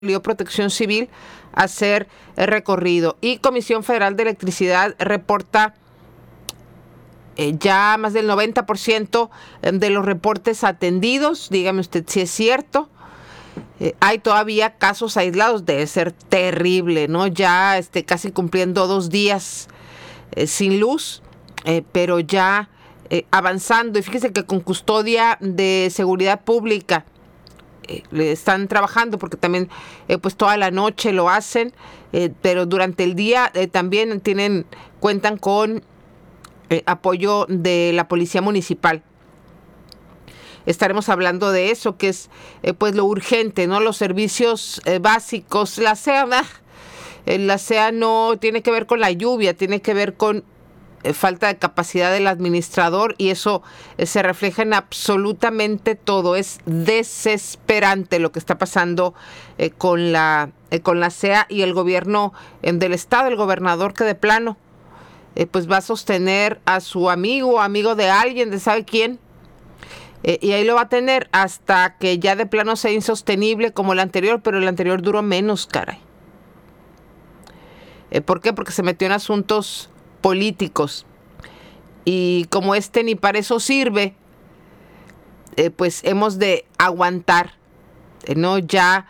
Protección Civil a hacer el recorrido. Y Comisión Federal de Electricidad reporta ya más del 90% de los reportes atendidos. Dígame usted si es cierto. Hay todavía casos aislados, debe ser terrible, ¿no? Ya casi cumpliendo 2 días sin luz, pero ya avanzando. Y fíjese que con custodia de seguridad pública le están trabajando, porque también pues toda la noche lo hacen, pero durante el día también cuentan con apoyo de la Policía Municipal. Estaremos hablando de eso, que es pues lo urgente, ¿no? Los servicios básicos. La SEA no tiene que ver con la lluvia, tiene que ver con falta de capacidad del administrador, y eso se refleja en absolutamente todo. Es desesperante lo que está pasando con la SEA y el gobierno del estado, el gobernador, que de plano pues va a sostener a su amigo de alguien, de sabe quién, y ahí lo va a tener hasta que ya de plano sea insostenible como el anterior, pero el anterior duró menos, caray. ¿Por qué? Porque se metió en asuntos políticos, y como ni para eso sirve, pues hemos de aguantar, ¿no? Ya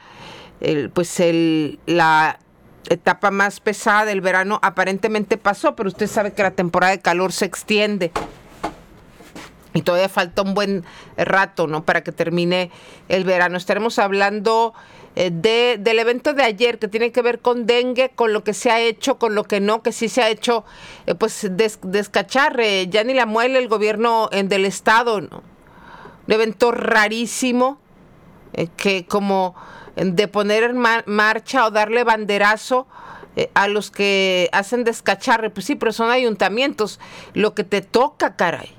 la etapa más pesada del verano aparentemente pasó, pero usted sabe que la temporada de calor se extiende y todavía falta un buen rato, ¿no?, para que termine el verano. Estaremos hablando del evento de ayer, que tiene que ver con dengue, con lo que se ha hecho, con lo que no, que sí se ha hecho, pues descacharre, ya ni la muele el gobierno del estado, ¿no? Un evento rarísimo, que como de poner en marcha o darle banderazo a los que hacen descacharre. Pues sí, pero son ayuntamientos, lo que te toca, caray.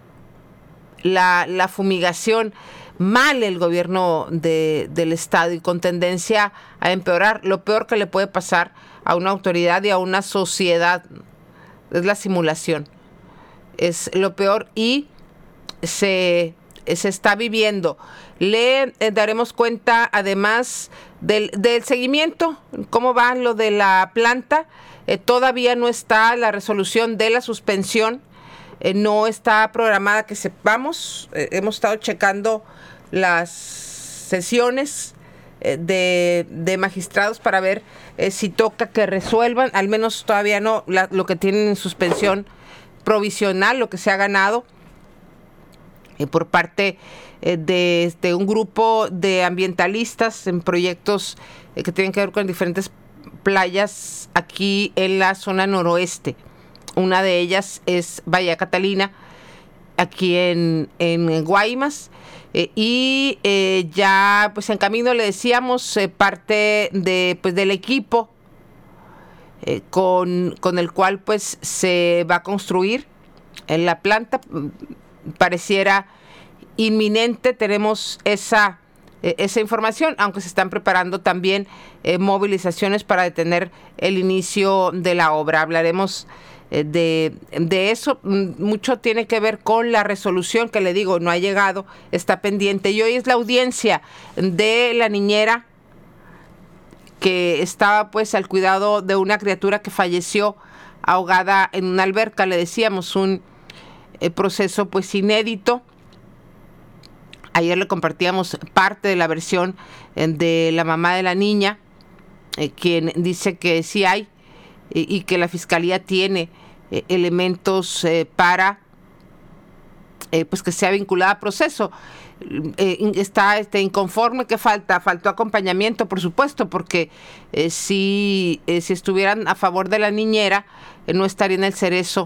La fumigación, mal el gobierno del estado, y con tendencia a empeorar. Lo peor que le puede pasar a una autoridad y a una sociedad es la simulación. Es lo peor, y se está viviendo. Le daremos cuenta además del seguimiento, cómo va lo de la planta. Todavía no está la resolución de la suspensión. No está programada que sepamos. Hemos estado checando las sesiones de magistrados para ver si toca que resuelvan. Al menos todavía no, lo que tienen en suspensión provisional, lo que se ha ganado por parte de un grupo de ambientalistas en proyectos que tienen que ver con diferentes playas aquí en la zona noroeste. Una de ellas es Bahía Catalina, aquí en Guaymas, y ya pues en camino, le decíamos, parte del equipo con el cual pues se va a construir en la planta. Pareciera inminente, tenemos esa información, aunque se están preparando también movilizaciones para detener el inicio de la obra. Hablaremos de eso. Mucho tiene que ver con la resolución, que le digo, no ha llegado, está pendiente. Y hoy es la audiencia de la niñera que estaba pues al cuidado de una criatura que falleció ahogada en una alberca. Le decíamos, un proceso pues inédito. Ayer le compartíamos parte de la versión de la mamá de la niña, quien dice que sí hay, y que la fiscalía tiene elementos para pues que sea vinculada a proceso. Está inconforme. ¿Qué falta? Faltó acompañamiento, por supuesto, porque si estuvieran a favor de la niñera, no estaría en el cerezo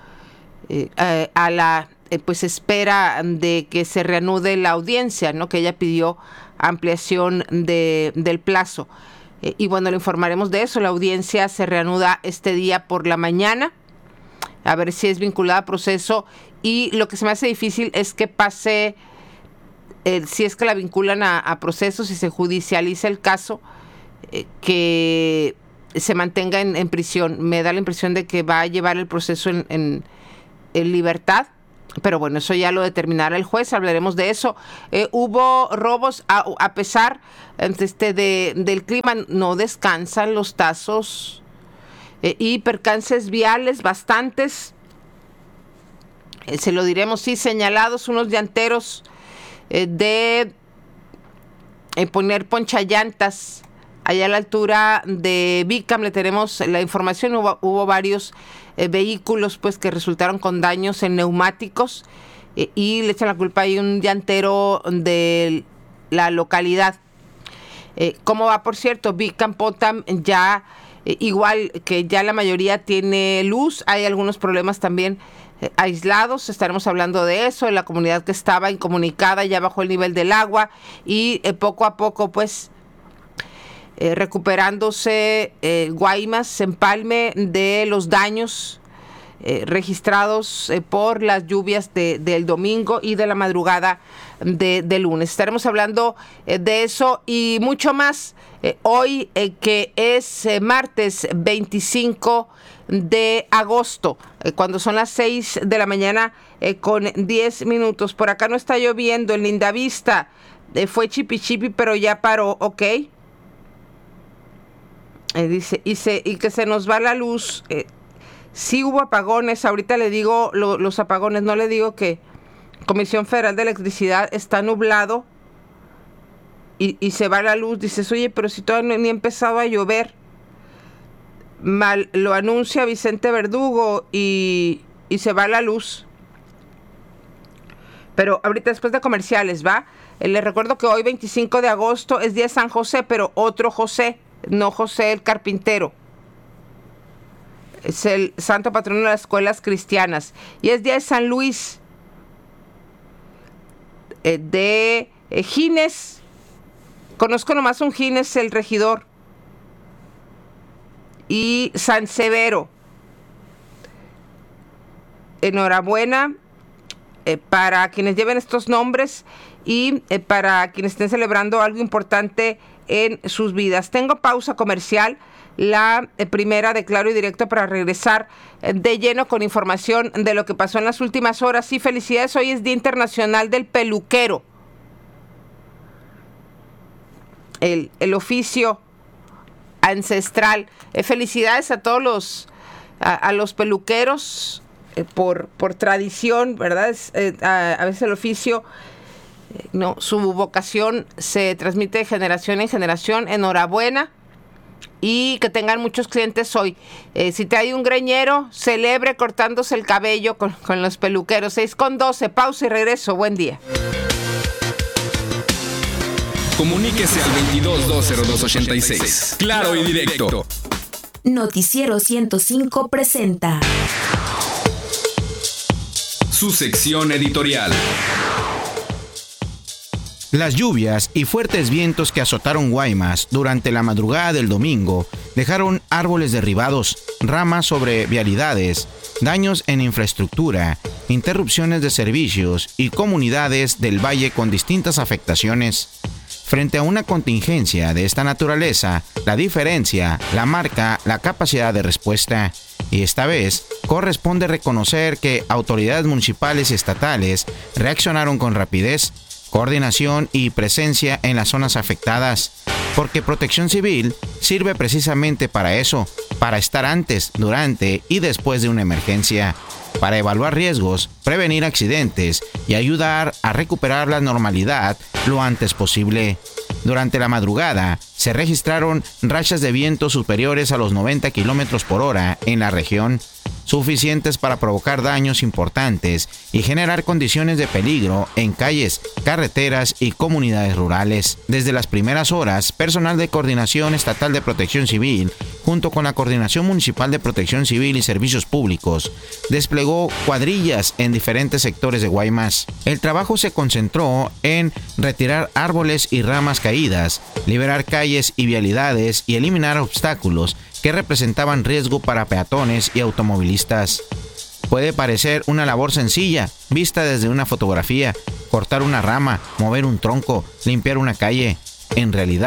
a la pues espera de que se reanude la audiencia, ¿no?, que ella pidió ampliación del plazo. Y bueno, le informaremos de eso. La audiencia se reanuda este día por la mañana, a ver si es vinculada a proceso, y lo que se me hace difícil es que pase, si es que la vinculan a proceso, si se judicializa el caso, que se mantenga en prisión. Me da la impresión de que va a llevar el proceso en libertad, Pero bueno, eso ya lo determinará el juez, hablaremos de eso. Hubo robos, a pesar del clima, no descansan los Tazos, y percances viales bastantes, se lo diremos, sí, señalados unos llanteros de poner ponchallantas allá a la altura de Bicam. Le tenemos la información. Hubo varios vehículos pues que resultaron con daños en neumáticos, y le echan la culpa a un llantero de la localidad. ¿Cómo va, por cierto? Bicam Potam ya, igual que ya la mayoría tiene luz. Hay algunos problemas también aislados, estaremos hablando de eso. En la comunidad que estaba incomunicada ya bajó el nivel del agua, y poco a poco pues recuperándose Guaymas, Empalme, de los daños registrados por las lluvias del domingo y de la madrugada de lunes. Estaremos hablando de eso y mucho más hoy, que es martes 25 de agosto, cuando son las 6 de la mañana con 10 minutos. Por acá no está lloviendo en Lindavista, fue chipi, pero ya paró, ok. Dice, y que se nos va la luz. Sí hubo apagones, ahorita le digo los apagones, no le digo que Comisión Federal de Electricidad está nublado y se va la luz. Dices, oye, pero si todavía ni ha empezado a llover. Mal lo anuncia Vicente Verdugo y se va la luz. Pero ahorita después de comerciales, ¿va? Les recuerdo que hoy 25 de agosto es día de San José, pero otro José, no José el carpintero. Es el santo patrono de las escuelas cristianas. Y es día de San Luis, de Gines. Conozco nomás un Gines, el regidor. Y San Severo. Enhorabuena para quienes lleven estos nombres y para quienes estén celebrando algo importante en sus vidas. Tengo pausa comercial, la primera de Claro y Directo, para regresar de lleno con información de lo que pasó en las últimas horas. Sí, felicidades, hoy es Día Internacional del Peluquero. El oficio ancestral. Felicidades a todos los peluqueros por tradición, ¿verdad? A veces el oficio, no, su vocación se transmite de generación en generación. Enhorabuena y que tengan muchos clientes hoy. Si te hay un greñero, celebre cortándose el cabello con los peluqueros. 6:12, pausa y regreso. Buen día. Comuníquese al 22-202-86. Claro y Directo. Noticiero 105 presenta su sección editorial. Las lluvias y fuertes vientos que azotaron Guaymas durante la madrugada del domingo dejaron árboles derribados, ramas sobre vialidades, daños en infraestructura, interrupciones de servicios y comunidades del valle con distintas afectaciones. Frente a una contingencia de esta naturaleza, la diferencia la marca la capacidad de respuesta. Y esta vez corresponde reconocer que autoridades municipales y estatales reaccionaron con rapidez, coordinación y presencia en las zonas afectadas, porque Protección Civil sirve precisamente para eso, para estar antes, durante y después de una emergencia, para evaluar riesgos, prevenir accidentes y ayudar a recuperar la normalidad lo antes posible. Durante la madrugada se registraron rachas de viento superiores a los 90 kilómetros por hora en la región, suficientes para provocar daños importantes y generar condiciones de peligro en calles, carreteras y comunidades rurales. Desde las primeras horas, personal de Coordinación Estatal de Protección Civil, junto con la Coordinación Municipal de Protección Civil y Servicios Públicos, desplegó cuadrillas en diferentes sectores de Guaymas. El trabajo se concentró en retirar árboles y ramas caídas, liberar calles y vialidades y eliminar obstáculos que representaban riesgo para peatones y automovilistas. Puede parecer una labor sencilla, vista desde una fotografía: cortar una rama, mover un tronco, limpiar una calle. En realidad,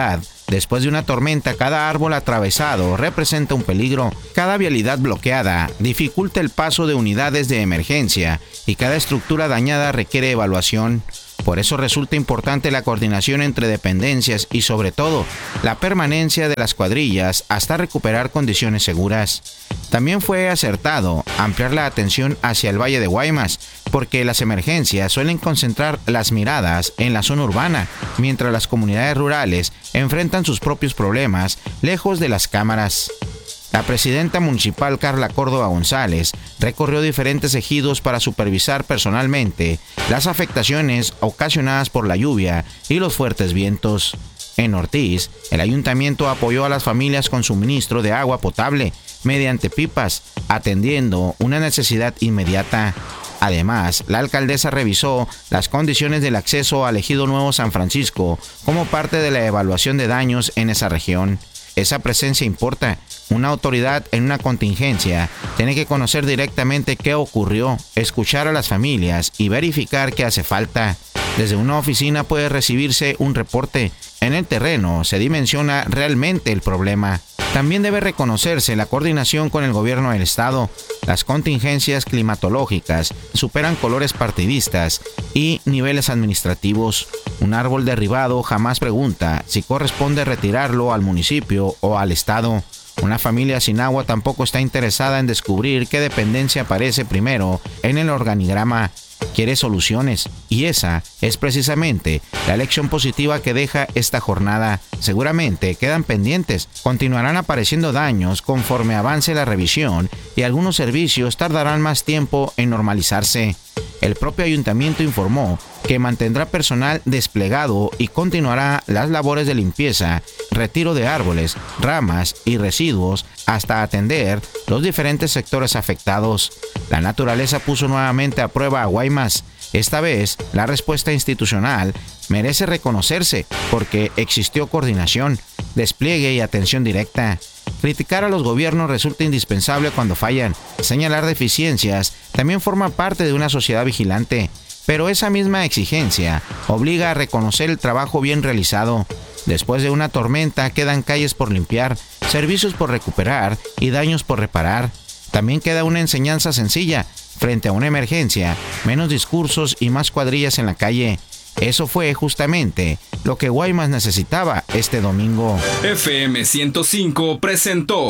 Después de una tormenta, cada árbol atravesado representa un peligro. Cada vialidad bloqueada dificulta el paso de unidades de emergencia y cada estructura dañada requiere evaluación. Por eso resulta importante la coordinación entre dependencias y, sobre todo, la permanencia de las cuadrillas hasta recuperar condiciones seguras. También fue acertado ampliar la atención hacia el Valle de Guaymas, porque las emergencias suelen concentrar las miradas en la zona urbana, mientras las comunidades rurales enfrentan sus propios problemas lejos de las cámaras. La presidenta municipal Carla Córdoba González recorrió diferentes ejidos para supervisar personalmente las afectaciones ocasionadas por la lluvia y los fuertes vientos. En Ortiz, el ayuntamiento apoyó a las familias con suministro de agua potable mediante pipas, atendiendo una necesidad inmediata. Además, la alcaldesa revisó las condiciones del acceso al ejido Nuevo San Francisco como parte de la evaluación de daños en esa región. Esa presencia importa. Una autoridad en una contingencia tiene que conocer directamente qué ocurrió, escuchar a las familias y verificar qué hace falta. Desde una oficina puede recibirse un reporte. En el terreno se dimensiona realmente el problema. También debe reconocerse la coordinación con el gobierno del estado. Las contingencias climatológicas superan colores partidistas y niveles administrativos. Un árbol derribado jamás pregunta si corresponde retirarlo al municipio o al estado. Una familia sin agua tampoco está interesada en descubrir qué dependencia aparece primero en el organigrama. Quiere soluciones, y esa es precisamente la lección positiva que deja esta jornada. Seguramente quedan pendientes, continuarán apareciendo daños conforme avance la revisión y algunos servicios tardarán más tiempo en normalizarse. El propio ayuntamiento informó que mantendrá personal desplegado y continuará las labores de limpieza, retiro de árboles, ramas y residuos hasta atender los diferentes sectores afectados. La naturaleza puso nuevamente a prueba a Guaymas. Esta vez, la respuesta institucional merece reconocerse porque existió coordinación, despliegue y atención directa. Criticar a los gobiernos resulta indispensable cuando fallan. Señalar deficiencias también forma parte de una sociedad vigilante. Pero esa misma exigencia obliga a reconocer el trabajo bien realizado. Después de una tormenta quedan calles por limpiar, servicios por recuperar y daños por reparar. También queda una enseñanza sencilla. Frente a una emergencia, menos discursos y más cuadrillas en la calle. Eso fue justamente lo que Guaymas necesitaba este domingo. FM 105 presentó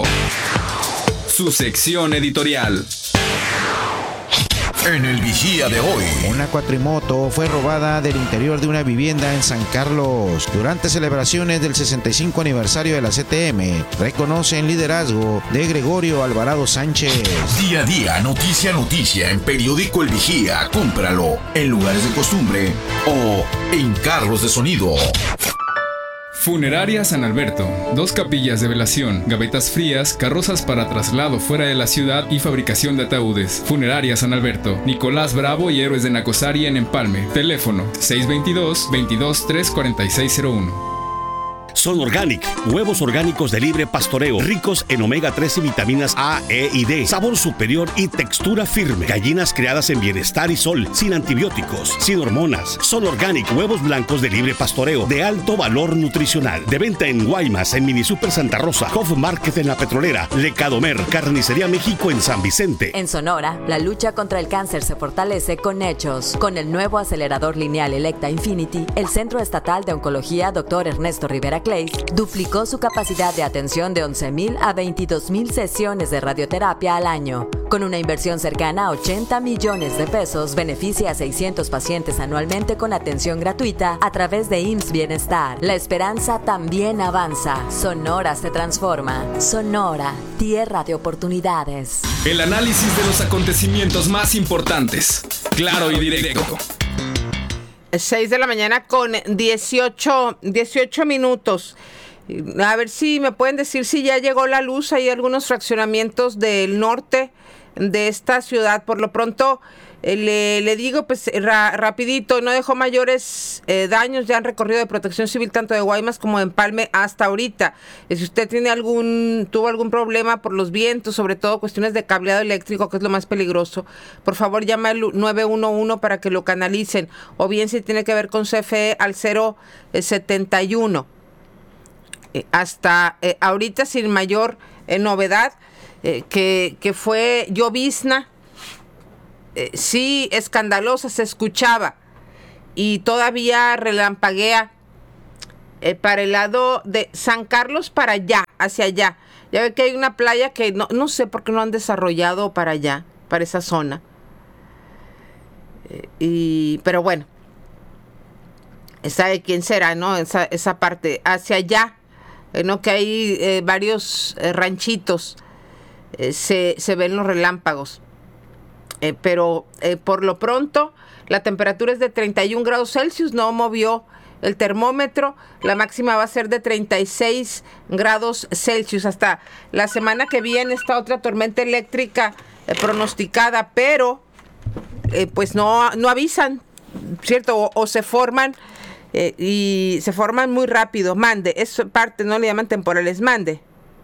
su sección editorial. En el Vigía de hoy. Una cuatrimoto fue robada del interior de una vivienda en San Carlos. Durante celebraciones del 65 aniversario de la CTM, reconocen liderazgo de Gregorio Alvarado Sánchez. Día a día, noticia a noticia en Periódico El Vigía. Cómpralo en lugares de costumbre o en carros de sonido. Funeraria San Alberto. 2 capillas de velación, gavetas frías, carrozas para traslado fuera de la ciudad y fabricación de ataúdes. Funeraria San Alberto. Nicolás Bravo y Héroes de Nacosari en Empalme. Teléfono 622-22-34601. Son Organic, huevos orgánicos de libre pastoreo, ricos en omega 3 y vitaminas A, E y D, sabor superior y textura firme. Gallinas criadas en bienestar y sol, sin antibióticos, sin hormonas. Son Organic, huevos blancos de libre pastoreo, de alto valor nutricional. De venta en Guaymas, en Mini Super Santa Rosa, Hof Market en La Petrolera, Lecadomer, Carnicería México en San Vicente. En Sonora, la lucha contra el cáncer se fortalece con hechos. Con el nuevo acelerador lineal Electa Infinity, el Centro Estatal de Oncología Dr. Ernesto Rivera Clay duplicó su capacidad de atención de 11,000 a 22,000 sesiones de radioterapia al año. Con una inversión cercana a 80 millones de pesos, beneficia a 600 pacientes anualmente con atención gratuita a través de IMSS Bienestar. La esperanza también avanza. Sonora se transforma. Sonora, tierra de oportunidades. El análisis de los acontecimientos más importantes. Claro y directo. 6 de la mañana con 18 minutos. A ver si me pueden decir si ya llegó la luz. Hay algunos fraccionamientos del norte de esta ciudad. Por lo pronto, le digo, pues rapidito, no dejó mayores daños. Ya han recorrido de Protección Civil tanto de Guaymas como de Empalme hasta ahorita. Si usted tuvo algún problema por los vientos, sobre todo cuestiones de cableado eléctrico, que es lo más peligroso, por favor llame al 911 para que lo canalicen, o bien si tiene que ver con CFE al 071. hasta ahorita sin mayor novedad, que fue llovizna, sí escandalosa, se escuchaba, y todavía relampaguea para el lado de San Carlos para allá, hacia allá. Ya ve que hay una playa que no sé por qué no han desarrollado para allá, para esa zona. Pero bueno, sabe quién será, ¿no? Esa parte, hacia allá, ¿no? Que hay varios ranchitos, se ven los relámpagos. Pero por lo pronto, la temperatura es de 31 grados Celsius, no movió el termómetro. La máxima va a ser de 36 grados Celsius. Hasta la semana que viene está otra tormenta eléctrica pronosticada, pero pues no avisan, ¿cierto? O se forman y se forman muy rápido. Mande, es parte, no le llaman temporales, mande.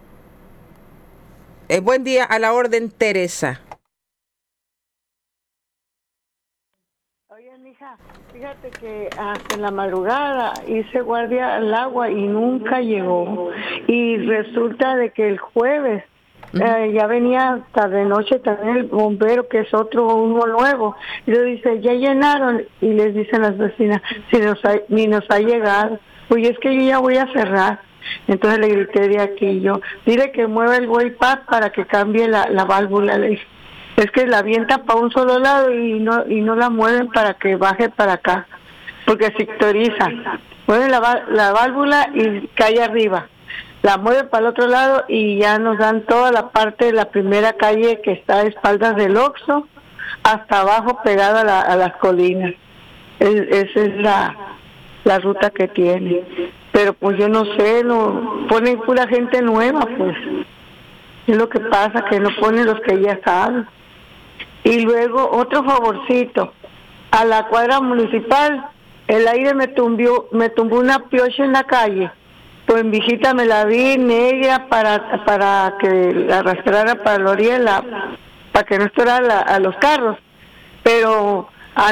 Buen día, a la orden, Teresa. Oye, mija, fíjate que hasta en la madrugada hice guardia al agua y nunca llegó. Y resulta de que el jueves ya venía hasta de noche también el bombero, que es uno nuevo. Y le dice, ya llenaron. Y les dicen las vecinas, ni nos ha llegado. Oye, es que yo ya voy a cerrar. Entonces le grité de aquí yo, dile que mueva el waypack para que cambie la válvula. Le dije, es que la avienta para un solo lado y no la mueven para que baje para acá, porque sectoriza. Mueven la válvula y cae arriba. La mueven para el otro lado y ya nos dan toda la parte de la primera calle que está a espaldas del Oxxo hasta abajo pegada a las colinas. Esa es la ruta que tiene. Pero pues yo no sé, ponen pura gente nueva, pues. Es lo que pasa, que no ponen los que ya saben. Y luego, otro favorcito, a la cuadra municipal, el aire me tumbó una piocha en la calle. Pues mi hijita me la vi negra para que la arrastrara para la orilla, para que no estorbara a los carros. Pero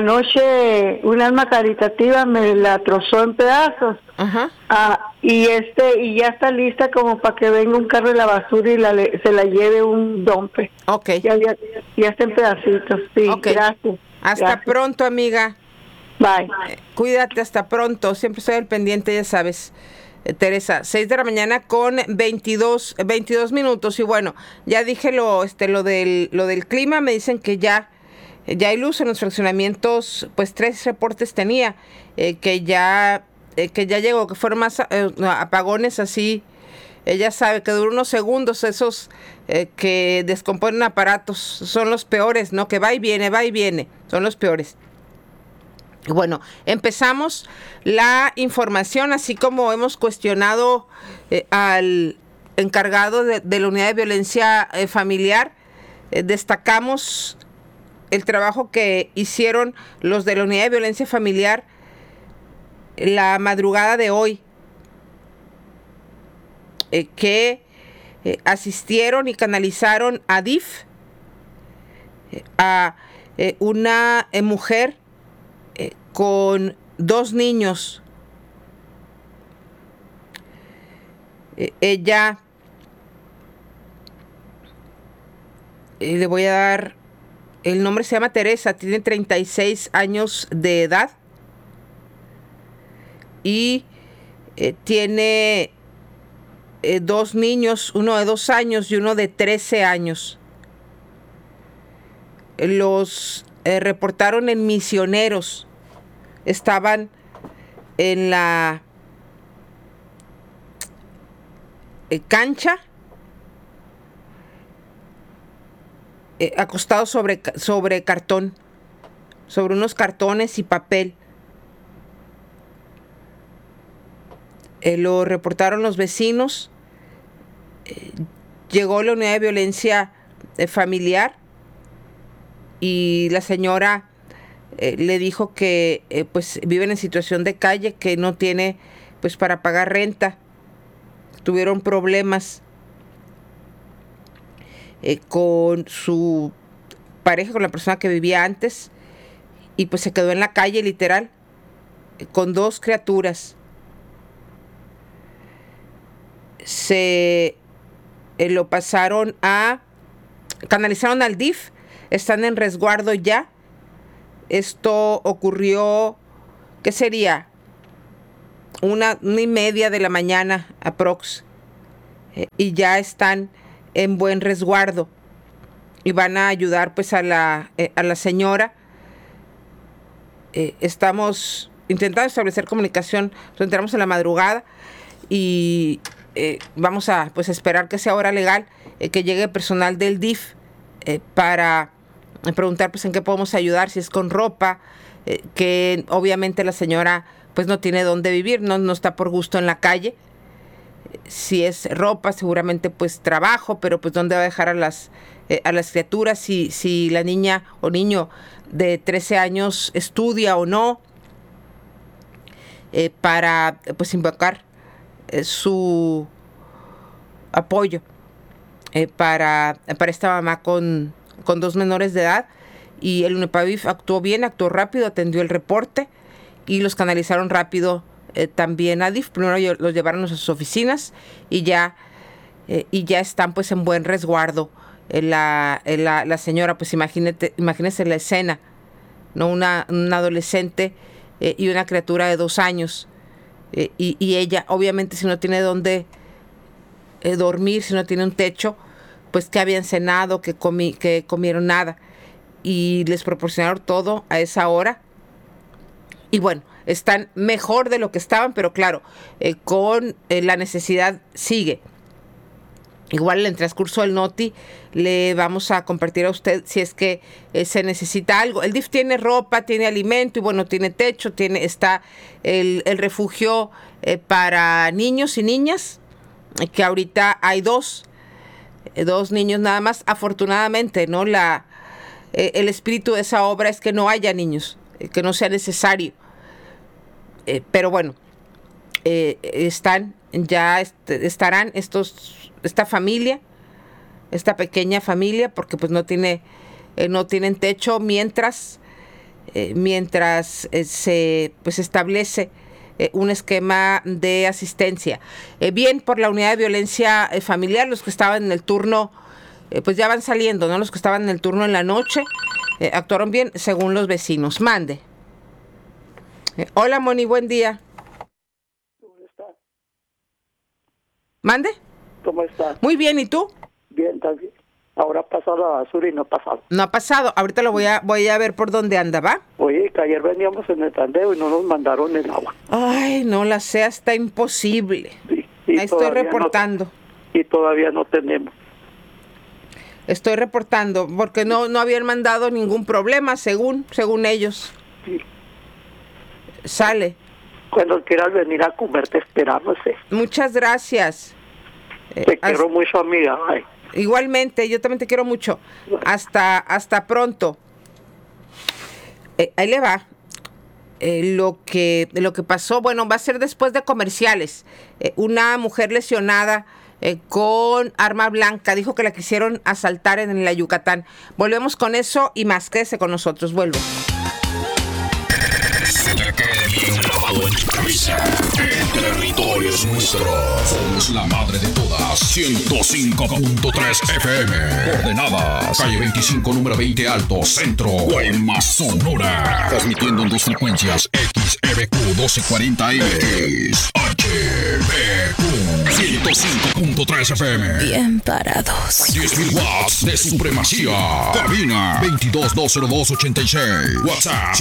anoche un alma caritativa me la trozó en pedazos. Ajá. Y ya está lista como para que venga un carro de la basura y se la lleve un dumper. Okay. Ya está en pedacitos. Sí, okay. Gracias. Hasta pronto, amiga. Bye. Cuídate, hasta pronto. Siempre estoy al pendiente, ya sabes. Teresa, 6 de la mañana con 22 minutos. Y bueno, ya dije lo del clima. Me dicen que ya hay luz en los fraccionamientos. Pues 3 reportes tenía que ya llegó, que fueron más apagones así. Ella sabe que duran unos segundos, esos que descomponen aparatos, son los peores, ¿no? Que va y viene, son los peores. Bueno, empezamos la información, así como hemos cuestionado al encargado de la unidad de violencia familiar. Destacamos el trabajo que hicieron los de la unidad de violencia familiar la madrugada de hoy, que asistieron y canalizaron a DIF, a una mujer con 2 niños. Ella, le voy a dar el nombre, se llama Teresa, tiene 36 años de edad y tiene 2 niños, uno de 2 años y uno de 13 años. Los reportaron en Misioneros. Estaban en la cancha, acostados sobre cartón, sobre unos cartones y papel. Lo reportaron los vecinos. Llegó la unidad de violencia familiar y la señora le dijo que pues viven en situación de calle, que no tiene pues para pagar renta. Tuvieron problemas con su pareja, con la persona que vivía antes, y pues se quedó en la calle literal con 2 criaturas. lo pasaron canalizaron al DIF, están en resguardo ya. Esto ocurrió, ¿qué sería? 1:30 de la mañana aprox. Y ya están en buen resguardo. Y van a ayudar pues a la señora. Estamos intentando establecer comunicación. Nos enteramos en la madrugada. Y vamos a pues esperar que sea hora legal, que llegue personal del DIF para preguntar pues en qué podemos ayudar, si es con ropa, que obviamente la señora pues no tiene dónde vivir, no está por gusto en la calle. Si es ropa, seguramente pues trabajo, pero pues dónde va a dejar a las criaturas, si la niña o niño de 13 años estudia o no, para pues invocar su apoyo para esta mamá con 2 menores de edad. Y el UNEPAVIF actuó bien, actuó rápido, atendió el reporte y los canalizaron rápido también a DIF. Primero los llevaron a sus oficinas y ya están pues en buen resguardo. La señora, pues imagínese la escena, ¿no? Una adolescente y una criatura de 2 años. Y ella, obviamente, si no tiene dónde dormir, si no tiene un techo, pues que habían cenado, que comieron nada. Y les proporcionaron todo a esa hora. Y bueno, están mejor de lo que estaban, pero claro, con la necesidad sigue. Igual en el transcurso del Noti le vamos a compartir a usted si es que se necesita algo. El DIF tiene ropa, tiene alimento y bueno, tiene techo, está el refugio para niños y niñas, que ahorita hay dos niños nada más. Afortunadamente, ¿no? El espíritu de esa obra es que no haya niños, que no sea necesario. Pero bueno, estarán esta familia, esta pequeña familia, porque pues no tienen techo mientras se pues establece un esquema de asistencia. Bien por la unidad de violencia familiar, los que estaban en el turno pues ya van saliendo, ¿no? Los que estaban en el turno en la noche actuaron bien según los vecinos. Mande. Hola, Moni, buen día. ¿Cómo está? ¿Mande? ¿Cómo está? Muy bien, ¿y tú? Bien, también. Ahora ha pasado la basura y no ha pasado. No ha pasado. Ahorita lo voy a ver por dónde anda, ¿va? Oye, que ayer veníamos en el tandeo y no nos mandaron el agua. Ay, no la sé, está imposible. Sí, ahí estoy reportando. Y todavía no tenemos. Estoy reportando, porque no habían mandado ningún problema, según ellos. Sí. Sale. Cuando quieras venir a comer, te esperamos. Muchas gracias. Te quiero mucho, amiga. Ay. Igualmente, yo también te quiero mucho. Hasta pronto. Ahí le va. Lo que pasó, bueno, va a ser después de comerciales. Una mujer lesionada con arma blanca dijo que la quisieron asaltar en la Yucatán. Volvemos con eso y más. Quédese con nosotros. Vuelvo. Se te quede bien grabado en tu cabeza. El territorio es nuestro. Somos la madre de todas. 105.3 FM. Coordenadas. Calle 25, número 20 Alto, Centro. Guaymas, Sonora. Transmitiendo en 2 frecuencias. XEBQ 1240M. HBQ 105.3 FM. Bien parados. 10.000 watts de supremacía. Cabina 22-202-86. WhatsApp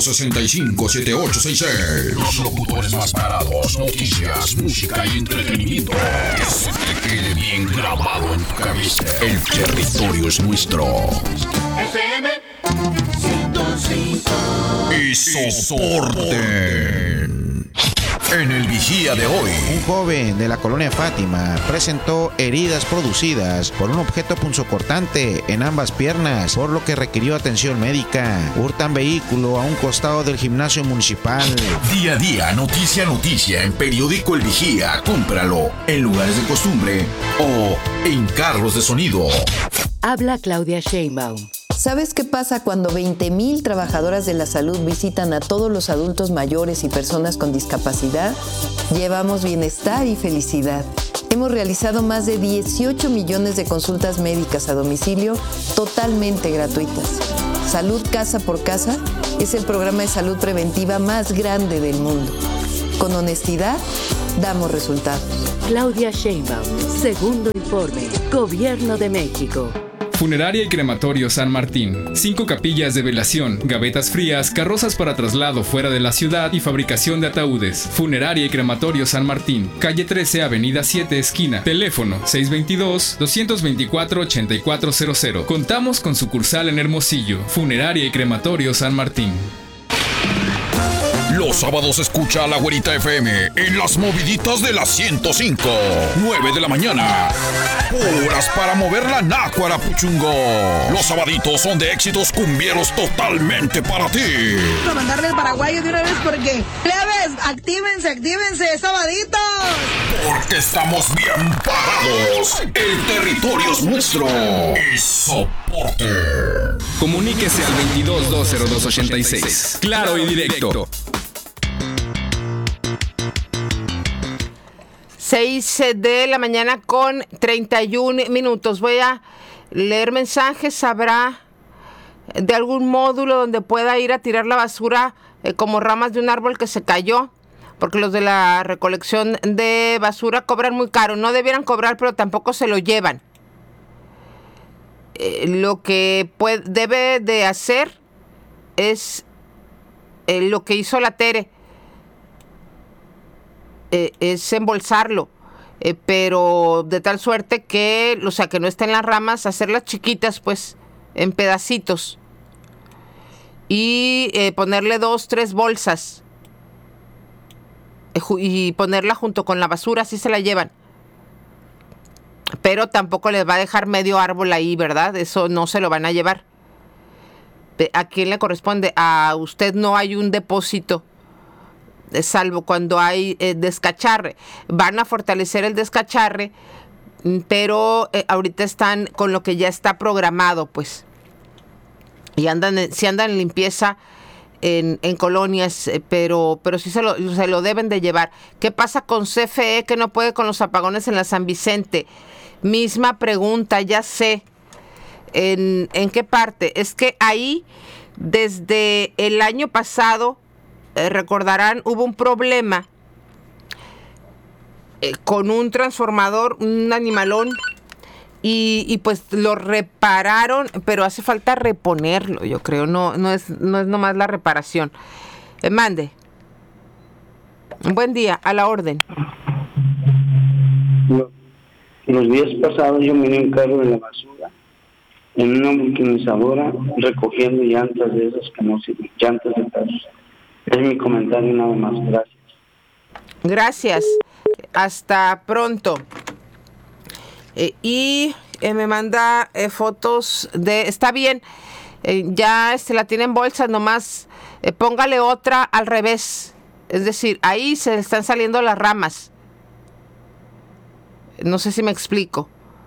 165-7866. Los locutores más parados. Noticias, música y entretenimiento. Que se te quede bien grabado en tu cabeza. El territorio es nuestro. FM 105. Y soporten. En el Vigía de hoy, un joven de la colonia Fátima presentó heridas producidas por un objeto punzocortante en ambas piernas, por lo que requirió atención médica. Hurtan vehículo a un costado del gimnasio municipal. Día a día, noticia en Periódico El Vigía. Cómpralo en lugares de costumbre o en carros de sonido. Habla Claudia Sheinbaum. ¿Sabes qué pasa cuando 20,000 trabajadoras de la salud visitan a todos los adultos mayores y personas con discapacidad? Llevamos bienestar y felicidad. Hemos hemos realizado más de 18 millones de consultas médicas a domicilio totalmente gratuitas. Salud Casa por Casa es el programa de salud preventiva más grande del mundo. Con honestidad, damos resultados. Claudia Sheinbaum, segundo informe, Gobierno de México. Funeraria y Crematorio San Martín. 5 capillas de velación, gavetas frías, carrozas para traslado fuera de la ciudad y fabricación de ataúdes. Funeraria y Crematorio San Martín. Calle 13, Avenida 7, esquina. Teléfono 622-224-8400. Contamos con sucursal en Hermosillo. Funeraria y Crematorio San Martín. Los sábados escucha a la Güerita FM en las moviditas de la 105. 9 de la mañana. Horas para mover la nácuara, puchungo. Los sabaditos son de éxitos cumbieros totalmente para ti. Para mandarle el paraguayo de una vez porque... ¡Plebes! ¡Actívense, sabaditos! Porque estamos bien parados. El territorio es nuestro. Y soporte. Comuníquese al 22-202-86. Claro y directo. 6 de la mañana con 31 minutos. Voy a leer mensajes. ¿Habrá de algún módulo donde pueda ir a tirar la basura como ramas de un árbol que se cayó? Porque los de la recolección de basura cobran muy caro. No debieran cobrar, pero tampoco se lo llevan. Lo que debe de hacer es lo que hizo la Tere. Es embolsarlo, pero de tal suerte que, o sea, que no estén las ramas, hacerlas chiquitas, pues, en pedacitos y ponerle 2, 3 bolsas y ponerla junto con la basura, así se la llevan. Pero tampoco les va a dejar medio árbol ahí, ¿verdad? Eso no se lo van a llevar. ¿A quién le corresponde? A usted. No hay un depósito, salvo cuando hay descacharre. Van a fortalecer el descacharre, pero ahorita están con lo que ya está programado, pues. Y si andan en limpieza en colonias, pero sí se lo deben de llevar. ¿Qué pasa con CFE que no puede con los apagones en la San Vicente? Misma pregunta, ya sé. ¿En qué parte? Es que ahí, desde el año pasado, recordarán, hubo un problema con un transformador, un animalón, y pues lo repararon, pero hace falta reponerlo, yo creo, no es nomás la reparación. Mande. Buen día, a la orden. Los días pasados yo miré un carro de la basura en una vulcanizadora recogiendo llantas de esas que no sirven, llantas de carros. Es mi comentario nada más, gracias. Gracias, hasta pronto. Y me manda fotos de, está bien, ya la tiene en bolsa, nomás póngale otra al revés, es decir, ahí se están saliendo las ramas. No sé si me explico.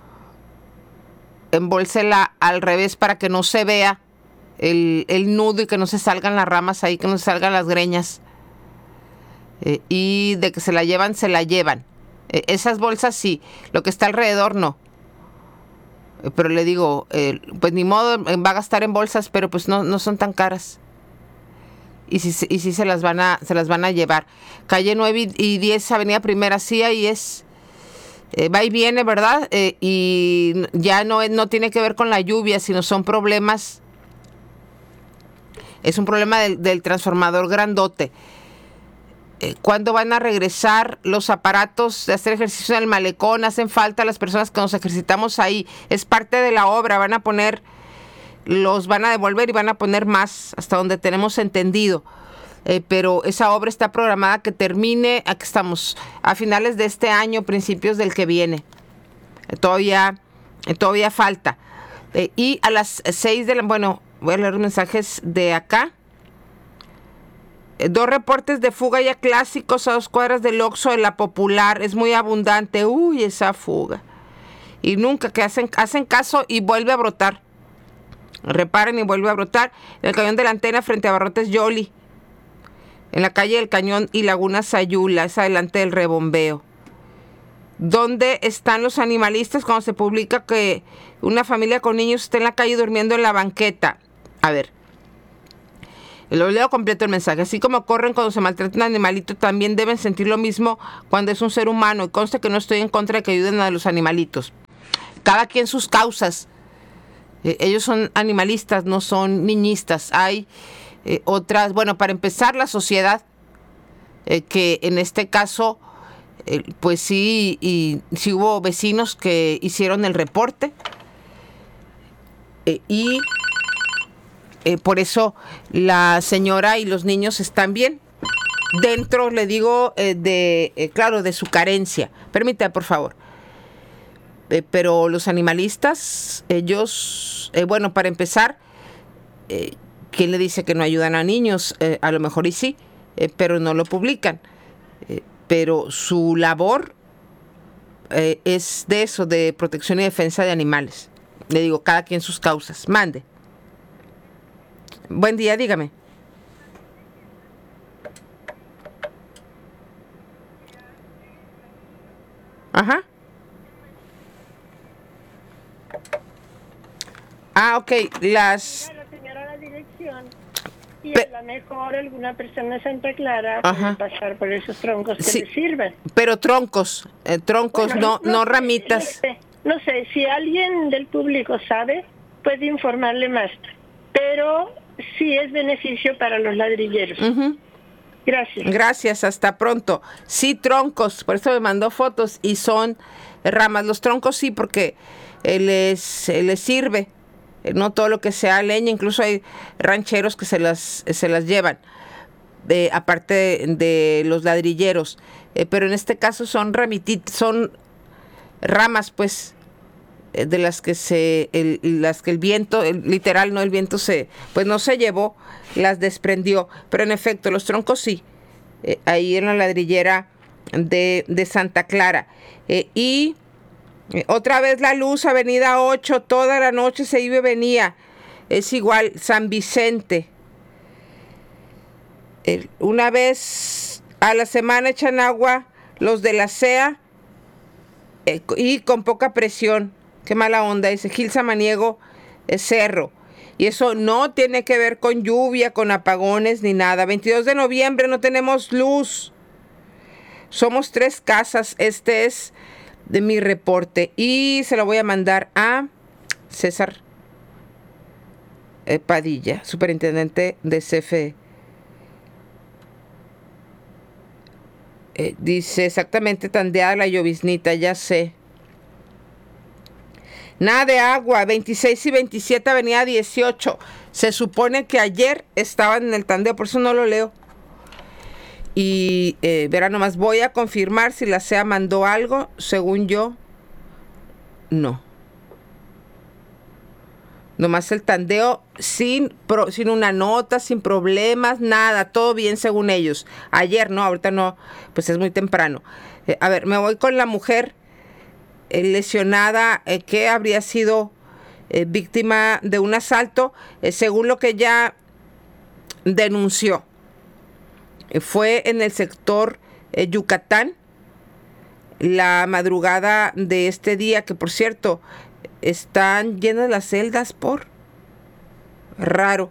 Embólsela al revés para que no se vea el nudo y que no se salgan las ramas ahí, que no se salgan las greñas. Y de que se la llevan, se la llevan. Esas bolsas sí, lo que está alrededor no. Pero le digo, pues ni modo, va a gastar en bolsas, pero pues no son tan caras. Y sí se las van a llevar. Calle 9 y 10, Avenida Primera, sí, ahí es. Va y viene, ¿verdad? Y ya no tiene que ver con la lluvia, sino son problemas. Es un problema del transformador grandote. ¿Cuándo van a regresar los aparatos de hacer ejercicio en el malecón? Hacen falta las personas que nos ejercitamos ahí. Es parte de la obra. Van a devolver y van a poner más, hasta donde tenemos entendido. Pero esa obra está programada que termine, aquí estamos, a finales de este año, principios del que viene. Todavía falta. Y a las 6 de la... Bueno, voy a leer mensajes de acá. 2 reportes de fuga ya clásicos a 2 cuadras del Oxxo de la Popular. Es muy abundante. Uy, esa fuga. Y nunca que hacen caso y vuelve a brotar. Reparen y vuelve a brotar. En el camión de la antena frente a Barrotes Yoli. En la calle del Cañón y Laguna Sayula, es adelante del rebombeo. ¿Dónde están los animalistas cuando se publica que una familia con niños está en la calle durmiendo en la banqueta? A ver, lo leo completo el mensaje. Así como corren cuando se maltrata un animalito, también deben sentir lo mismo cuando es un ser humano. Y consta que no estoy en contra de que ayuden a los animalitos. Cada quien sus causas. Ellos son animalistas, no son niñistas. Hay otras, bueno, para empezar, la sociedad, que en este caso, pues sí, y sí hubo vecinos que hicieron el reporte. Y por eso la señora y los niños están bien. Dentro, le digo, claro, de su carencia. Permítame, por favor. Pero los animalistas, ellos, bueno, para empezar, ¿quién le dice que no ayudan a niños? A lo mejor y sí, pero no lo publican. Pero su labor es de eso, de protección y defensa de animales. Le digo, cada quien sus causas. Mande. Buen día, dígame. Ajá. Ah, ok, La señora la dirección y a lo mejor alguna persona de Santa Clara puede pasar por esos troncos que le sirven. Pero troncos, bueno, no ramitas. No sé, si alguien del público sabe, puede informarle más. Pero sí es beneficio para los ladrilleros. Gracias. Gracias, hasta pronto. Sí, troncos, por eso me mandó fotos y son ramas. Los troncos sí, porque les sirve. No todo lo que sea leña, incluso hay rancheros que se las llevan, aparte de los ladrilleros. Pero en este caso son son ramas, pues, de las que el viento, literal, no, el viento pues no se llevó, las desprendió. Pero en efecto, los troncos sí, ahí en la ladrillera de Santa Clara. Y otra vez la luz, Avenida 8, toda la noche se iba y venía. Es igual, San Vicente. Una vez a la semana echan agua los de la CEA y con poca presión. Qué mala onda, dice Gil Samaniego Cerro. Y eso no tiene que ver con lluvia, con apagones ni nada. 22 de noviembre no tenemos luz. Somos 3 casas. Este es de mi reporte y se lo voy a mandar a César Padilla, superintendente de CFE. Dice exactamente, tandeada la lloviznita, ya sé. Nada de agua, 26 y 27 Avenida 18. Se supone que ayer estaban en el tandeo, por eso no lo leo. Y verá nomás, voy a confirmar si la CEA mandó algo. Según yo, no. Nomás el tandeo sin una nota, sin problemas, nada, todo bien según ellos. Ayer no, ahorita no, pues es muy temprano. A ver, me voy con la mujer lesionada que habría sido víctima de un asalto, según lo que ella denunció. Fue en el sector Yucatán, la madrugada de este día, que por cierto, están llenas las celdas por raro.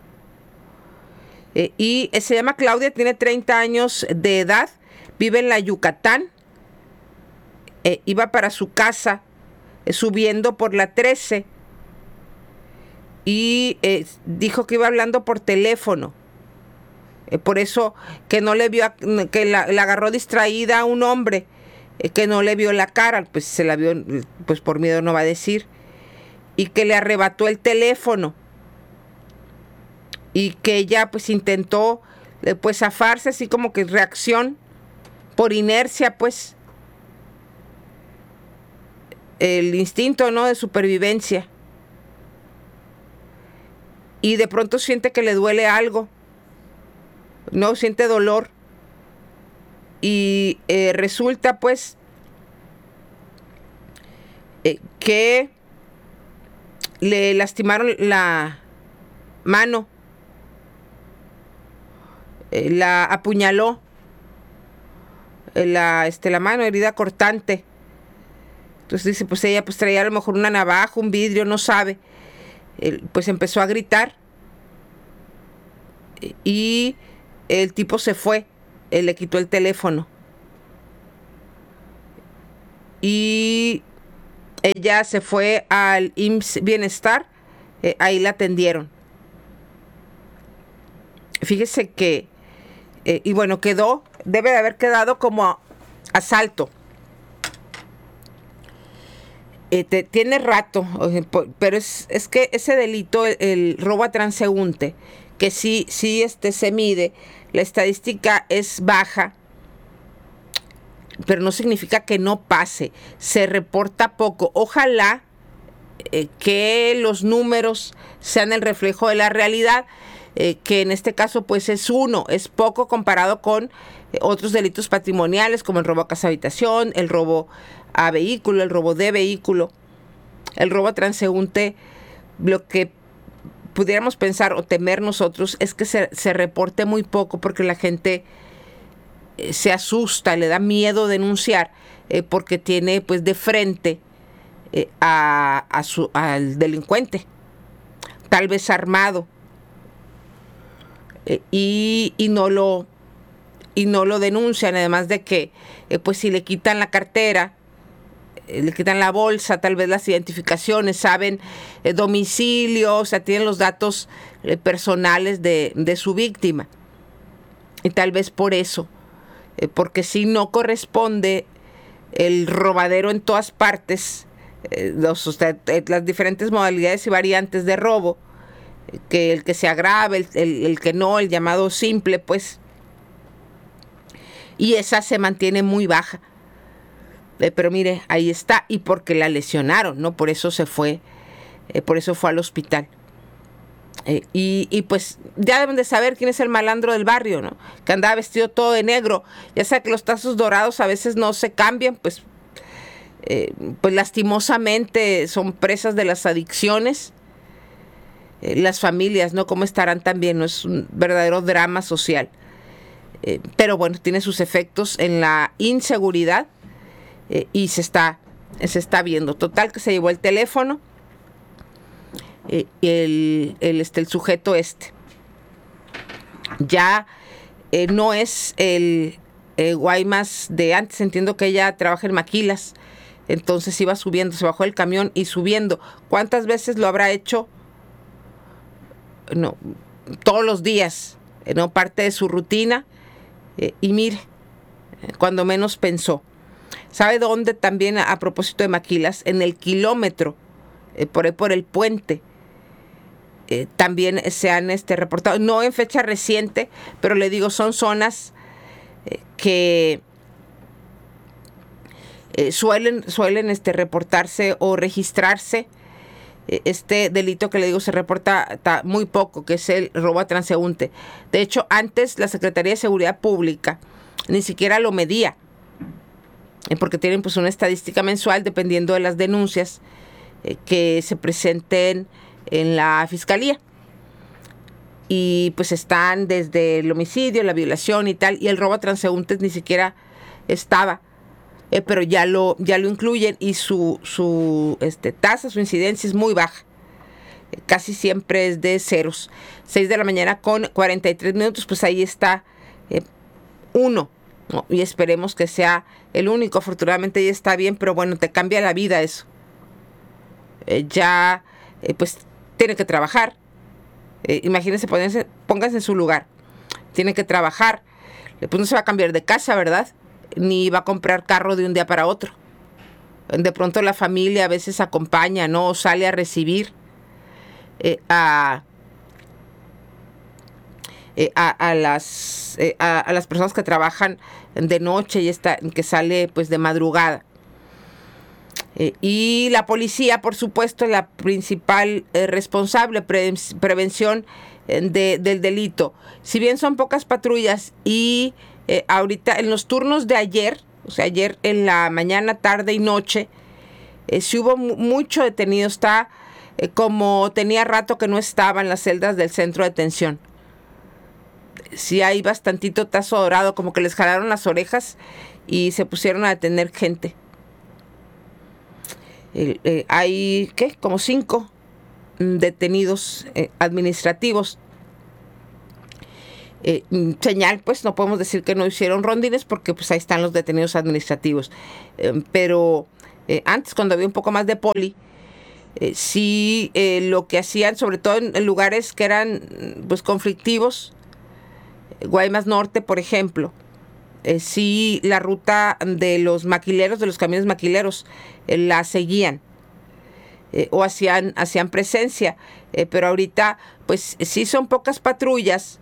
Y se llama Claudia, tiene 30 años de edad, vive en la Yucatán, iba para su casa subiendo por la 13 y dijo que iba hablando por teléfono. Por eso que no le vio, que la agarró distraída a un hombre que no le vio la cara, pues se la vio, pues por miedo no va a decir, y que le arrebató el teléfono y que ella pues intentó pues zafarse, así como que reacción por inercia, pues el instinto, ¿no?, de supervivencia, y de pronto siente que le duele algo. No siente dolor y resulta pues que le lastimaron la mano, la apuñaló, la mano, herida cortante, Entonces dice, pues ella pues traía a lo mejor una navaja, un vidrio, no sabe. Pues empezó a gritar y el tipo se fue, le quitó el teléfono y ella se fue al IMSS Bienestar, ahí la atendieron. Fíjese que, y bueno, debe de haber quedado como asalto. Tiene rato, pero es que ese delito, el robo a transeúnte, que sí se mide, la estadística es baja, pero no significa que no pase, se reporta poco. Ojalá que los números sean el reflejo de la realidad, que en este caso pues es poco comparado con otros delitos patrimoniales como el robo a casa habitación, el robo a vehículo, el robo de vehículo, el robo a transeúnte. Lo que pudiéramos pensar o temer nosotros es que se reporte muy poco porque la gente se asusta, le da miedo denunciar porque tiene pues de frente al delincuente, tal vez armado, y no lo denuncian, además de que pues si le quitan la cartera, le quitan la bolsa, tal vez las identificaciones, saben domicilio, o sea, tienen los datos personales de su víctima. Y tal vez por eso, porque si no corresponde el robadero en todas partes, las diferentes modalidades y variantes de robo, que el que se agrave, el que no, el llamado simple, pues, y esa se mantiene muy baja. Pero mire, ahí está, y porque la lesionaron, ¿no? Por eso se fue, por eso fue al hospital. Y pues ya deben de saber quién es el malandro del barrio, ¿no? Que andaba vestido todo de negro. Ya sea que los tazos dorados a veces no se cambian, pues lastimosamente son presas de las adicciones. Las familias, ¿no? ¿Cómo estarán también? ¿No? Es un verdadero drama social. Pero bueno, tiene sus efectos en la inseguridad. Y se está viendo. Total, que se llevó el teléfono, el sujeto ya no es el Guaymas de antes. Entiendo que ella trabaja en Maquilas, entonces iba subiendo, se bajó del camión y subiendo. ¿Cuántas veces lo habrá hecho? No, todos los días, no, parte de su rutina. Y mire, cuando menos pensó. ¿Sabe dónde también, a propósito de Maquilas? En el kilómetro, por el puente, también se han reportado, no en fecha reciente, pero le digo, son zonas que suelen reportarse o registrarse. Este delito que le digo se reporta muy poco, que es el robo a transeúnte. De hecho, antes la Secretaría de Seguridad Pública ni siquiera lo medía, porque tienen pues una estadística mensual dependiendo de las denuncias que se presenten en la fiscalía, y pues están desde el homicidio, la violación y tal, y el robo a transeúntes ni siquiera estaba, pero ya lo incluyen, y su tasa, su incidencia es muy baja, casi siempre es de ceros. 6 de la mañana con 43 minutos, pues ahí está uno. No, y esperemos que sea el único. Afortunadamente ya está bien, pero bueno, te cambia la vida eso. Pues tiene que trabajar. Imagínense, pónganse en su lugar. Tiene que trabajar. Pues no se va a cambiar de casa, ¿verdad? Ni va a comprar carro de un día para otro. De pronto la familia a veces acompaña, ¿no? O sale a recibir a las personas que trabajan de noche y que sale pues de madrugada. Y la policía, por supuesto, la principal responsable, prevención del delito. Si bien son pocas patrullas y ahorita en los turnos de ayer, o sea, ayer en la mañana, tarde y noche, sí hubo mucho detenido. Está como tenía rato que no estaba en las celdas del centro de detención. Sí hay bastantito tazo dorado, como que les jalaron las orejas y se pusieron a detener gente. Hay, como 5 detenidos administrativos. Señal, pues no podemos decir que no hicieron rondines porque pues ahí están los detenidos administrativos. Pero antes, cuando había un poco más de poli, sí, lo que hacían, sobre todo en lugares que eran pues conflictivos, Guaymas Norte, por ejemplo, sí, la ruta de los maquileros, de los camiones maquileros, la seguían o hacían presencia, pero ahorita pues sí son pocas patrullas,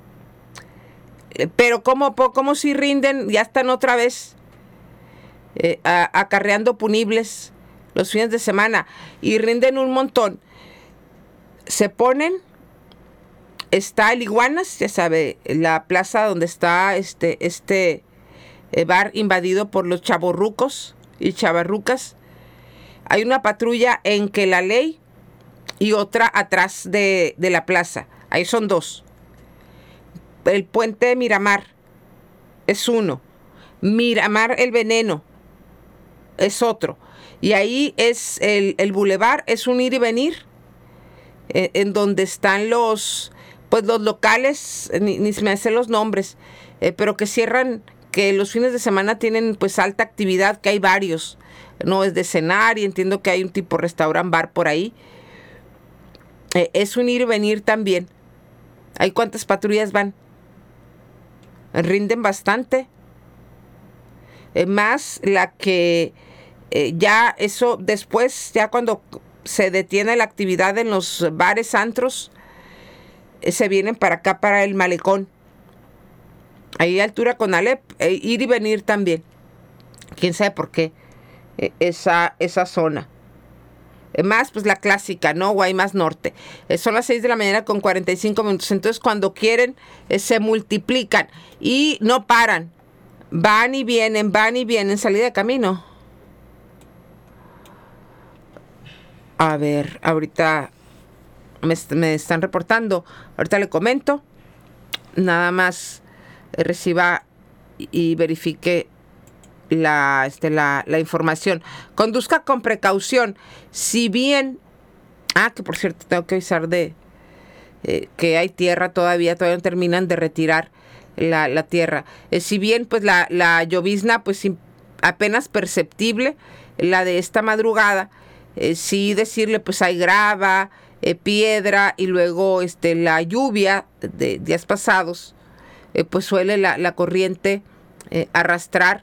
pero como si rinden, ya están otra vez acarreando punibles los fines de semana y rinden un montón. Se ponen, está el Iguanas, ya sabe, la plaza donde está este bar invadido por los chavorrucos y chavarrucas. Hay una patrulla en Que la Ley y otra atrás de la plaza. Ahí son 2. El puente de Miramar es uno. Miramar el Veneno es otro. Y ahí es el bulevar, es un ir y venir, en donde están los locales, ni se me hacen los nombres, pero que cierran, que los fines de semana tienen pues alta actividad, que hay varios, no es de cenar, y entiendo que hay un tipo restaurant bar por ahí. Es un ir y venir también. ¿Hay cuántas patrullas van? Rinden bastante. Más la que ya eso después, ya cuando se detiene la actividad en los bares, antros, se vienen para acá, para el malecón. Ahí a altura con Alep, ir y venir también. Quién sabe por qué esa zona. Más pues la clásica, ¿no? Guaymas Norte. Son las 6 de la mañana con 45 minutos. Entonces cuando quieren se multiplican y no paran. Van y vienen, salida de camino. A ver, ahorita me están reportando. Ahorita le comento. Nada más reciba y verifique la información. Conduzca con precaución. Si bien, que por cierto tengo que avisar de que hay tierra todavía no terminan de retirar la tierra. Si bien pues la llovizna pues apenas perceptible, la de esta madrugada, sí decirle pues hay grava, piedra, y luego la lluvia de días pasados, pues suele la corriente arrastrar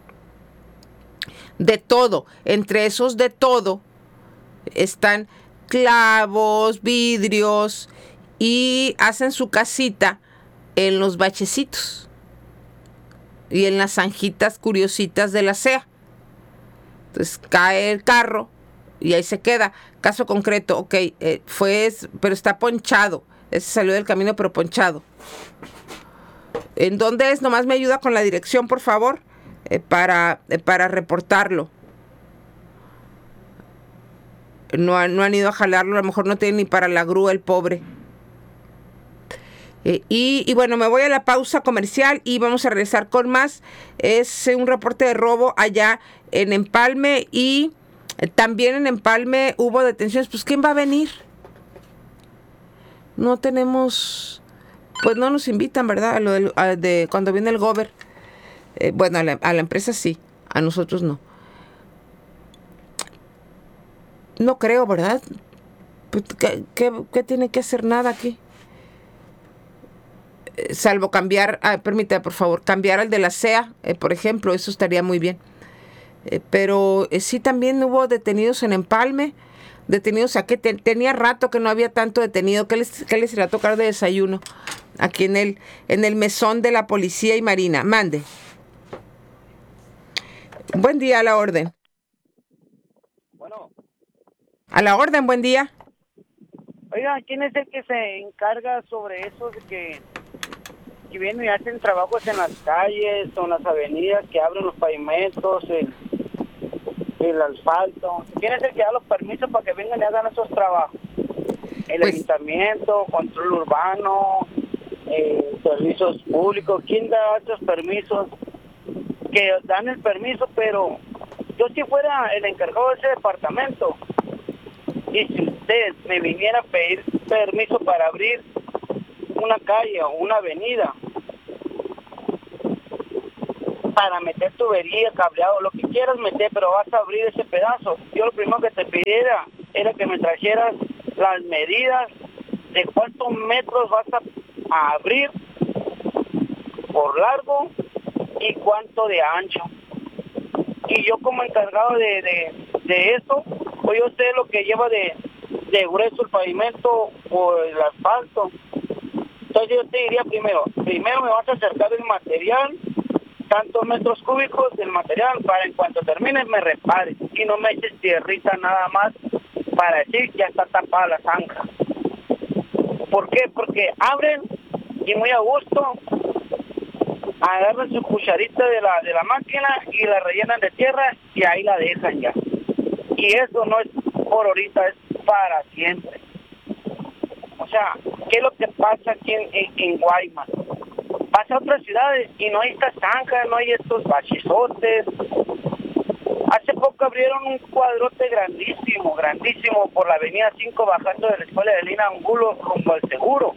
de todo. Entre esos de todo están clavos, vidrios, y hacen su casita en los bachecitos y en las zanjitas curiositas de la CEA. Entonces cae el carro y ahí se queda. Caso concreto, pero está ponchado. Ese salió del camino pero ponchado. ¿En dónde es? Nomás me ayuda con la dirección, por favor, para reportarlo. No han ido a jalarlo, a lo mejor no tiene ni para la grúa el pobre. Y bueno, me voy a la pausa comercial y vamos a regresar con más. Es un reporte de robo allá en Empalme, y también en Empalme hubo detenciones. Pues ¿quién va a venir? No tenemos, pues no nos invitan, ¿verdad? A lo de cuando viene el gober. Bueno, a la empresa sí, a nosotros no. No creo, ¿verdad? Pues, ¿qué tiene que hacer? Nada aquí. Salvo cambiar, permítame por favor, cambiar al de la CEA, por ejemplo, eso estaría muy bien. Pero sí también hubo detenidos en Empalme, detenidos aquí, tenía rato que no había tanto detenido. ¿Qué les irá a tocar de desayuno? Aquí en el mesón de la policía y marina. Mande. Buen día, a la orden. Bueno. A la orden, buen día. Oiga, ¿quién es el que se encarga sobre eso de que vienen y hacen trabajos en las calles o en las avenidas, que abren los pavimentos, el asfalto? ¿Quién es el que da los permisos para que vengan y hagan esos trabajos? El ayuntamiento, control urbano, servicios públicos. ¿Quién da esos permisos? Que dan el permiso, pero yo si fuera el encargado de ese departamento, y si usted me viniera a pedir permiso para abrir una calle o una avenida, para meter tubería, cableado, lo que quieras meter, pero vas a abrir ese pedazo, yo lo primero que te pidiera era que me trajeras las medidas de cuántos metros vas a abrir por largo y cuánto de ancho. Y yo como encargado de eso, pues yo sé lo que lleva de grueso el pavimento o el asfalto. Entonces yo te diría primero me vas a acercar el material, tantos metros cúbicos del material, para en cuanto termines me repares y no me eches tierrita nada más para decir que ya está tapada la zanja. ¿Por qué? Porque abren y muy a gusto agarran su cucharita de la máquina y la rellenan de tierra y ahí la dejan ya. Y eso no es por ahorita, es para siempre. O sea, ¿qué es lo que pasa aquí en Guaymas? Vas a otras ciudades y no hay estas zanjas, no hay estos bachizotes. Hace poco abrieron un cuadrote grandísimo por la avenida 5 bajando de la escuela de Lina Angulo rumbo al Seguro.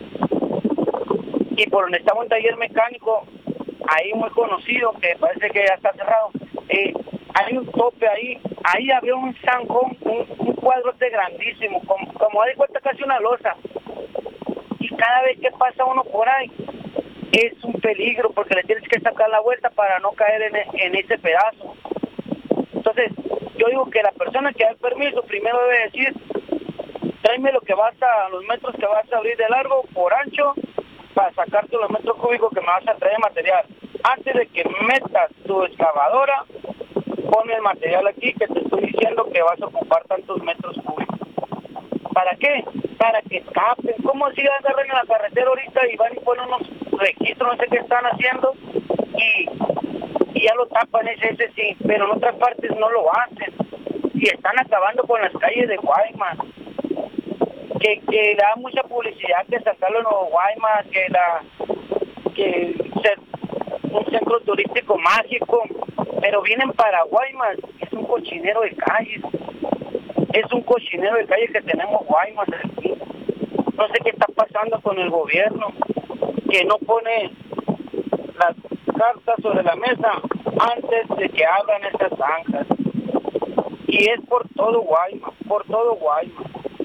Y por donde estaba un taller mecánico, ahí muy conocido, que parece que ya está cerrado, hay un tope ahí abrió un zanjón, un cuadrote grandísimo, como de cuenta casi una losa. Y cada vez que pasa uno por ahí, es un peligro, porque le tienes que sacar la vuelta para no caer en ese pedazo. Entonces, yo digo que la persona que da el permiso primero debe decir, tráeme los metros que vas a abrir de largo por ancho, para sacarte los metros cúbicos que me vas a traer de material. Antes de que metas tu excavadora, pon el material aquí que te estoy diciendo que vas a ocupar tantos metros cúbicos. ¿Para qué? Para que tapen. ¿Cómo si agarran en la carretera ahorita y van y ponen unos registros, no sé qué están haciendo, y ya lo tapan, ese sí, pero en otras partes no lo hacen. Y están acabando con las calles de Guaymas. Que da mucha publicidad que sacarlo en Nuevo Guaymas, un centro turístico mágico, pero vienen para Guaymas, es un cochinero de calles, que tenemos Guaymas aquí. No sé qué está pasando con el gobierno, que no pone las cartas sobre la mesa antes de que abran estas zanjas. Y es por todo Guaymas, por todo Guaymas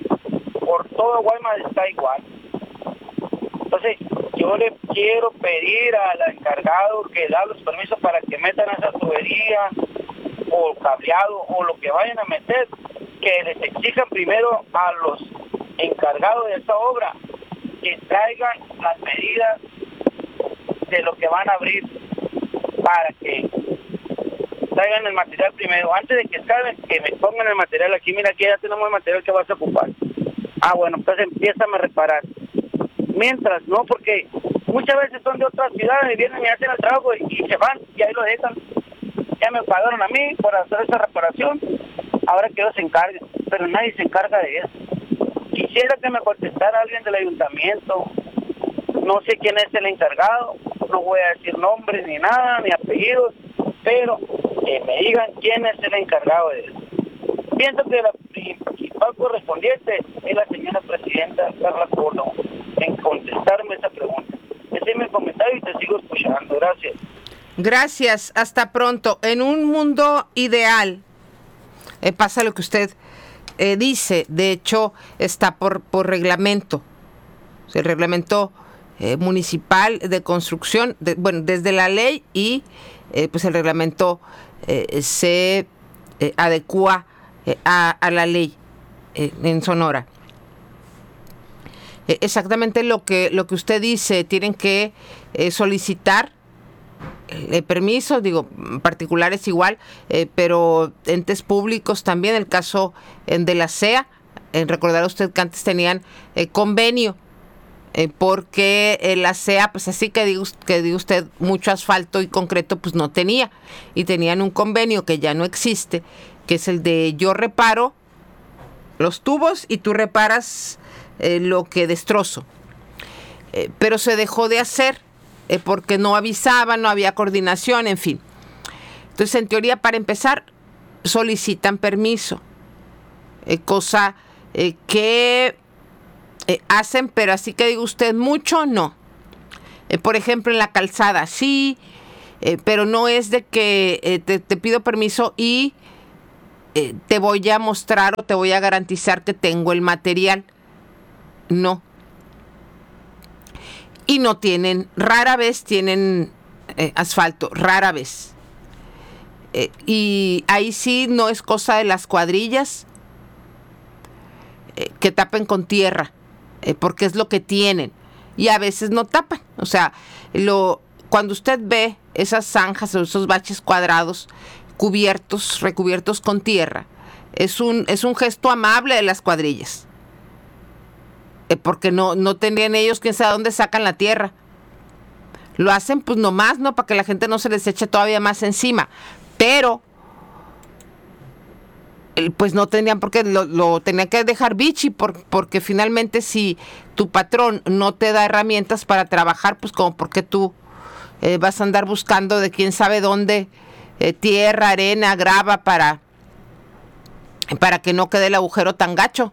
está igual. Entonces, yo le quiero pedir al encargado que da los permisos para que metan esa tubería o cableado o lo que vayan a meter, que les exijan primero a los encargados de esa obra que traigan las medidas de lo que van a abrir, para que traigan el material primero, antes de que escaben, que me pongan el material aquí. Mira, aquí ya tenemos el material que vas a ocupar. Bueno, entonces empiézame a reparar. Mientras, no, porque muchas veces son de otras ciudades y vienen y hacen el trabajo y se van y ahí lo dejan. Ya me pagaron a mí por hacer esa reparación, ahora que ellos se encarguen, pero nadie se encarga de eso. Quisiera que me contestara alguien del ayuntamiento, no sé quién es el encargado, no voy a decir nombres ni nada, ni apellidos, pero que me digan quién es el encargado de eso. Pienso que la principal correspondiente es la señora presidenta Carla Córdoba en contestarme esa pregunta. Ese es mi comentario y te sigo escuchando. Gracias. Gracias, hasta pronto. En un mundo ideal pasa lo que usted dice. De hecho, está por reglamento. El reglamento municipal de construcción, desde la ley y pues el reglamento se adecua a la ley en Sonora. Exactamente lo que usted dice, tienen que solicitar permisos, digo, particulares igual, pero entes públicos también. El caso de la CEA, recordará usted que antes tenían convenio, porque la CEA, pues así que diga usted, mucho asfalto y concreto, pues no tenía, y tenían un convenio que ya no existe, que es el de yo reparo los tubos y tú reparas lo que destrozo. Pero se dejó de hacer porque no avisaban, no había coordinación, en fin. Entonces, en teoría, para empezar, solicitan permiso, cosa que hacen, pero así que diga usted mucho, no. Por ejemplo, en la calzada, sí, pero no es de que te pido permiso y te voy a mostrar o te voy a garantizar que tengo el material. No. Y no tienen, rara vez tienen asfalto, rara vez. Y ahí sí no es cosa de las cuadrillas que tapen con tierra, porque es lo que tienen. Y a veces no tapan. O sea, cuando usted ve esas zanjas o esos baches cuadrados recubiertos con tierra, es un gesto amable de las cuadrillas. Porque no tendrían ellos, quién sabe dónde sacan la tierra. Lo hacen pues nomás, ¿no? Para que la gente no se les eche todavía más encima. Pero pues no tendrían por qué, lo tenían que dejar bichi, porque finalmente si tu patrón no te da herramientas para trabajar, pues como porque tú vas a andar buscando de quién sabe dónde tierra, arena, grava para que no quede el agujero tan gacho.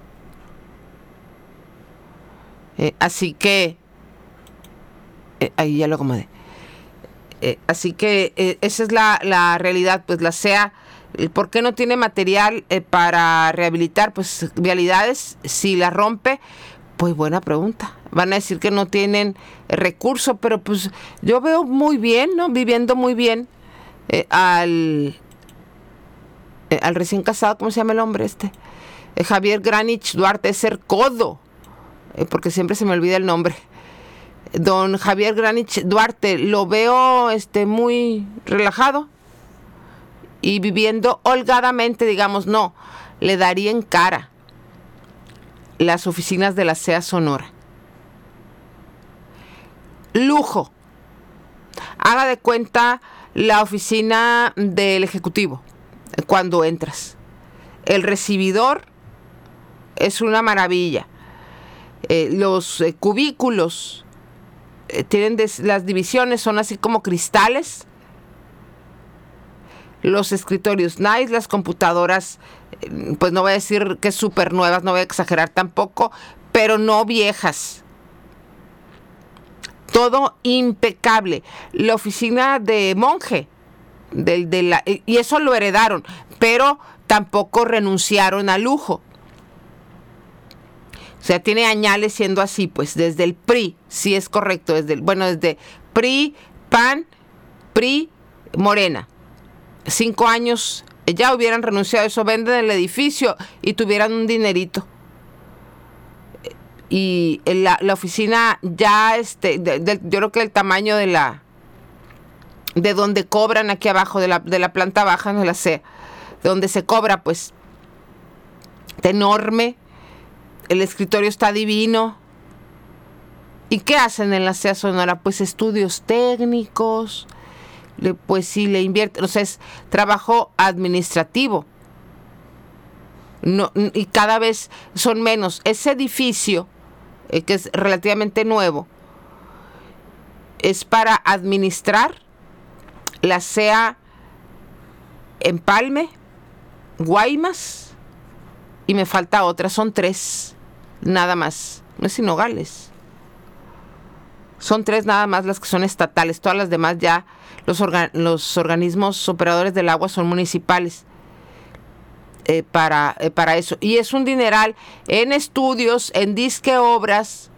Así que ahí ya lo acomodé. Así que esa es la realidad, pues la SEA. ¿Por qué no tiene material para rehabilitar pues vialidades? Si la rompe, pues buena pregunta. Van a decir que no tienen recursos, pero pues yo veo muy bien, ¿no? Viviendo muy bien al recién casado, ¿cómo se llama el hombre este? Javier Granich Duarte, es ser codo, porque siempre se me olvida el nombre. Don Javier Granich Duarte, lo veo muy relajado y viviendo holgadamente, digamos. No, le daría en cara las oficinas de la SEA Sonora. Lujo. Haga de cuenta la oficina del Ejecutivo cuando entras. El recibidor es una maravilla. Los cubículos tienen las divisiones, son así como cristales. Los escritorios nice, las computadoras, pues no voy a decir que súper nuevas, no voy a exagerar tampoco, pero no viejas. Todo impecable. La oficina de monje, y eso lo heredaron, pero tampoco renunciaron al lujo. O sea, tiene añales siendo así, pues, desde el PRI, sí es correcto, desde PRI, PAN, PRI, Morena. 5 años ya hubieran renunciado a eso, venden el edificio y tuvieran un dinerito. Y la oficina ya, yo creo que el tamaño de donde cobran aquí abajo, de la planta baja, no la sé, de donde se cobra, pues, está enorme. El escritorio está divino. ¿Y qué hacen en la SEA Sonora? Pues estudios técnicos, pues sí le invierten, o sea, es trabajo administrativo. No, y cada vez son menos. Ese edificio, que es relativamente nuevo, es para administrar la SEA Empalme, Guaymas, y me falta otra, son 3 nada más, no es Nogales. Son 3 nada más las que son estatales, todas las demás ya los organismos operadores del agua son municipales. Para eso. Y es un dineral en estudios, en disque obras.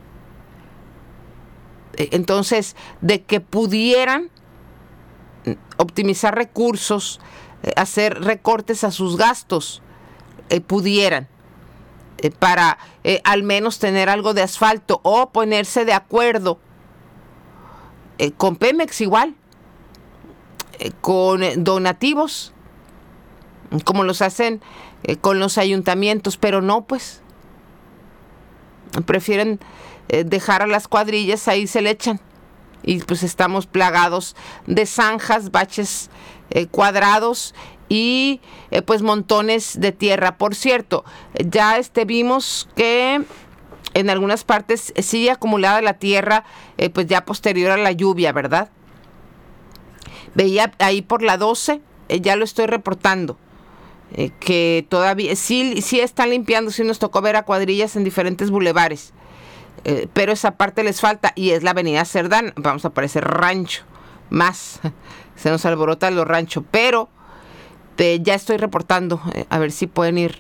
Entonces, de que pudieran optimizar recursos, hacer recortes a sus gastos, pudieran, para al menos tener algo de asfalto o ponerse de acuerdo con Pemex igual, con donativos, como los hacen con los ayuntamientos, pero no, pues prefieren dejar a las cuadrillas, ahí se le echan y pues estamos plagados de zanjas, baches cuadrados y pues montones de tierra. Por cierto, ya vimos que en algunas partes sigue acumulada la tierra, pues ya posterior a la lluvia, ¿verdad? Veía ahí por la 12 ya lo estoy reportando. Que todavía sí están limpiando, sí nos tocó ver a cuadrillas en diferentes bulevares, pero esa parte les falta, y es la avenida Cerdán. Vamos a parecer rancho más, se nos alborotan los ranchos, pero ya estoy reportando, a ver si pueden ir